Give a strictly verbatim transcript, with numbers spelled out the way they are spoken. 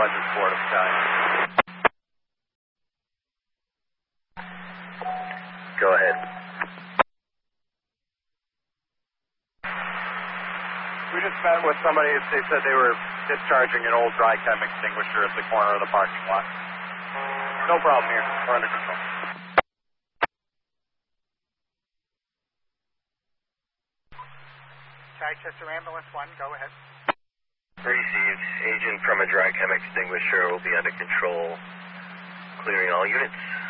one to Florida Battalion. Go ahead. We just met with somebody. They said they were discharging an old dry chem extinguisher at the corner of the parking lot. No problem here. We're under control. Chichester Ambulance one, go ahead. Received. Agent from a dry chem extinguisher will be under control. Clearing all units.